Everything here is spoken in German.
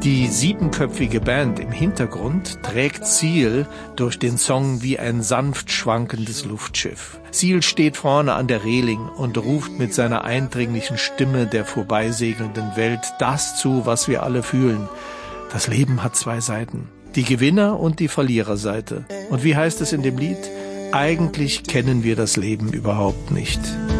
Die siebenköpfige Band im Hintergrund trägt Seal durch den Song wie ein sanft schwankendes Luftschiff. Seal steht vorne an der Reling und ruft mit seiner eindringlichen Stimme der vorbeisegelnden Welt das zu, was wir alle fühlen. Das Leben hat zwei Seiten, die Gewinner- und die Verliererseite. Und wie heißt es in dem Lied? Eigentlich kennen wir das Leben überhaupt nicht.